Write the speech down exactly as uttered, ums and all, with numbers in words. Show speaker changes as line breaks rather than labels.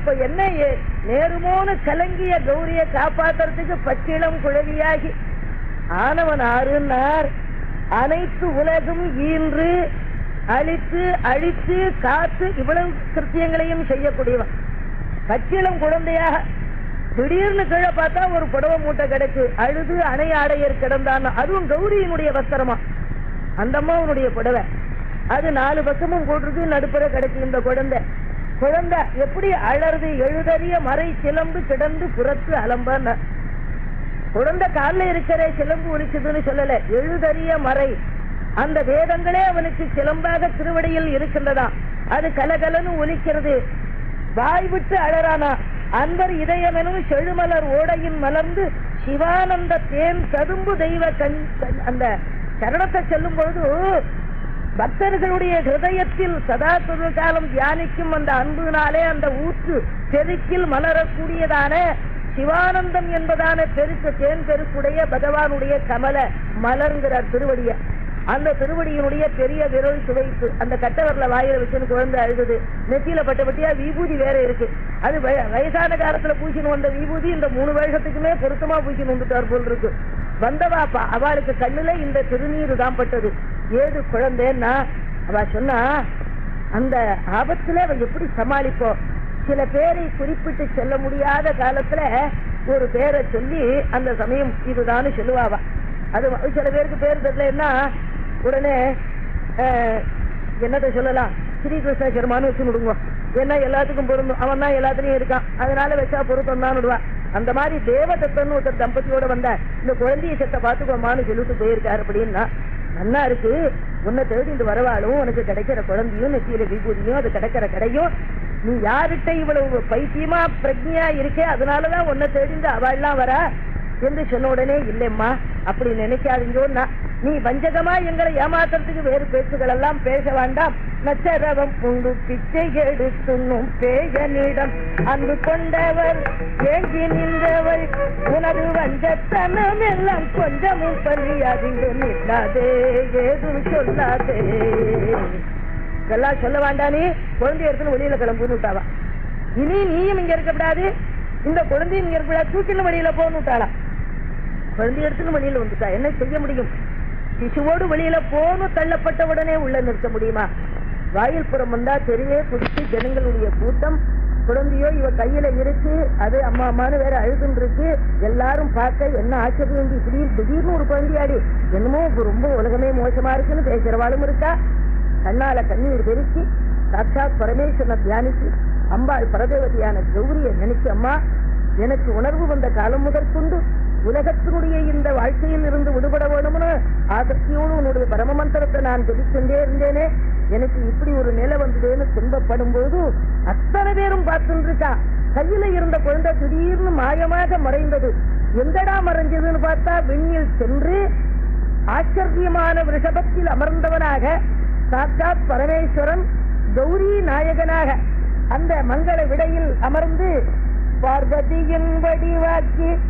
அப்ப என்ன நேருமோனு கலங்கிய கௌரிய காப்பாத்துறதுக்கு பச்சிளம் குழவியாகி ஆனவன் ஆறுனார். அனைத்து உலகும் ஈன்று அழித்து அழித்து காத்து இவ்வளவு கிருத்தியங்களையும் செய்யக்கூடியவன் பச்சிளம் குழந்தையாக திடீர்னு கீழே பார்த்தா ஒரு புடவை மூட்டை கிடக்கு. அழுது அணை ஆடையர் கிடந்தான். அதுவும் கௌரியினுடைய வஸ்திரமா, அந்த அம்மாவுடைய புடவை. அது நாலு பக்கமும் போட்டிருக்கு, நடுப்புற கிடக்கு. இந்த குழந்தை குழந்தை எப்படி அழறது, எழுதறிய மறை சிலம்பு கிடந்து புறத்து அலம்பான். குழந்தை காலில் இருக்கிற சிலம்பு ஒலிச்சதுன்னு சொல்லல, எழுதறிய மறை அந்த வேதங்களே அவனுக்கு சிலம்பாக திருவடியில் இருக்கின்றதா. அது கலகலன்னு ஒலிக்கிறது. வாய் விட்டு அழறானா. அன்பர் இதயமெனும் செழுமலர் ஓடையின் மலர்ந்து சிவானந்த தேன் சதும்பு தெய்வ கண் அந்த சரணத்தை செல்லும் பொழுது பக்தர்களுடைய ஹிருதயத்தில் சதா காலம் தியானிக்கும் அந்த அன்புனாலே அந்த ஊற்று பெருக்கில் மலரக்கூடியதான சிவானந்தம் என்பதான பெருக்கு தேன் பெருக்குடைய பகவானுடைய கமல மலர்கிறார் திருவடிய. அந்த திருவடியினுடைய பெரிய விரல் சுவைத்து அந்த கட்டவரில் வாயில வச்சுன்னு குழந்தை அழுகுது. நெத்தியில பட்ட பட்டியா விபூதி வேற இருக்கு. அது வயசான காலத்துல பூசின்னு வந்த விபூதி இந்த மூணு வருஷத்துக்குமே பொருத்தமா பூசின்னு வந்துட்டார் போல் இருக்கு. வந்தவாப்பா அவளுக்கு கண்ணுல இந்த திருநீரு தான் பட்டது. ஏது குழந்தைன்னா அவ சொன்னா, அந்த ஆபத்துல அவ எப்படி சமாளிப்போம். சில பேரை குறிப்பிட்டு சொல்ல முடியாத காலத்துல ஒரு பேரை சொல்லி அந்த சமயம் இதுதான்னு சொல்லுவாவா. அது சில பேருக்கு பேர் தெரியலன்னா உடனே என்னத்தை சொல்லலாம், ஸ்ரீகிருஷ்ண சர்மான்னு வச்சு விடுவோம். ஏன்னா எல்லாத்துக்கும் பொருந்தும், அவன் தான் எல்லாத்துலயும் இருக்கான், அதனால வச்சா பொருத்தம் தான் விடுவா. அந்த மாதிரி தேவதத்தன்னு ஒருத்தர் தம்பதியோட வந்த இந்த குழந்தைய செத்த பாத்துக்கோமான்னு சொல்லிட்டு போயிருக்காரு. அப்படின்னா நல்லா இருக்கு, உன்னை தேடிட்டு வரவாளும் உனக்கு கிடைக்கிற குழந்தையும் நெத்தியில விபூதியும் அது கிடைக்கிற கடையும் நீ யார்கிட்ட இவ்வளவு பைத்தியமா பிரஜையா இருக்கே, அதனாலதான் உன்னை தேடிந்து அவள்லாம் வரா என்று சொன்ன உடனே, இல்லைம்மா அப்படி நினைக்காதீங்கன்னா, நீ வஞ்சகமா எங்களை ஏமாத்துறதுக்கு வேறு பேச்சுகள் எல்லாம் பேச வேண்டாம். நச்சரவம் புண்டு பிச்சை எடுத்துன்னும் பேயனிடம் அன்பு கொண்டவர் ஏங்கி நின்றவர் உனது வஞ்சத்தனம் எல்லாம் கொஞ்சமும் பள்ளியாதிங்க நில்லாதே, ஏதும் சொல்லாதே. இதெல்லாம் சொல்ல வேண்டானே, குழந்தைய எடுத்துன்னு வெளியில கிளம்புன்னு விட்டாவா. இனி நீயும் இங்க இருக்கக்கூடாது, இந்த குழந்தையும் இங்க இருக்கக்கூடாது, தூக்கின்னு வெளியில போன்னு விட்டாளா. குழந்தைய எடுத்துன்னு வெளியில வந்துட்டா என்ன செய்ய முடியும். சிசுவோடு வெளியில போன்னு தள்ளப்பட்ட உடனே உள்ள நிறுத்த முடியுமா. வாயில் புறம் வந்தா தெருவே குடிச்சு ஜனங்களுடைய கூட்டம். குழந்தையோ இவ கையில இருக்கு, அது அம்மா அம்மானு வேற அழுதுன்னு இருக்கு. எல்லாரும் பார்க்க என்ன ஆச்சரியம், திடீர் திடீர்னு ஒரு குழந்தையாடி என்னமோ ரொம்ப உலகமே மோசமா இருக்குன்னு பேசுறவாளும் இருக்கா. கண்ணால கண்ணீர் பெருக்கி சாட்சாத் பரமேஸ்வரனை தியானிச்சு அம்பாள் பரதேவதியான கௌரிய நினைச்சு, அம்மா எனக்கு உணர்வு வந்த காலம் முதற்கொண்டு உலகத்தினுடைய இந்த வாழ்க்கையில் இருந்து விடுபட வேணும்னு ஆசக்தியோடு உன்னுடைய பரம மந்திரத்தை நான் ஜெபிச்சுட்டே இருந்தேனே, எனக்கு இப்படி ஒரு நிலை வந்ததுன்னு துன்பப்படும் போது அத்தனை பேரும் பார்த்துட்டு இருக்கா. கையில இருந்த குழந்தை திடீர்னு மாயமாக மறைந்தது. எங்கடா மறைஞ்சதுன்னு பார்த்தா விண்ணில் சென்று ஆச்சரியமான ரிஷபத்தில் அமர்ந்தவனாக சாட்சாத் பரமேஸ்வரன் கௌரி நாயகனாக அந்த மங்கள விடையில் அமர்ந்து பார்வதியின் வடிவாக்கி